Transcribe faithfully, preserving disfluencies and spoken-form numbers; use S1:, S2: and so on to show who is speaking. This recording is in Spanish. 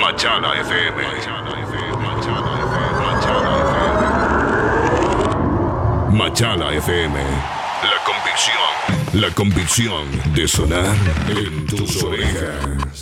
S1: Machala F M. Machala F M. La convicción. La convicción de sonar en tus orejas.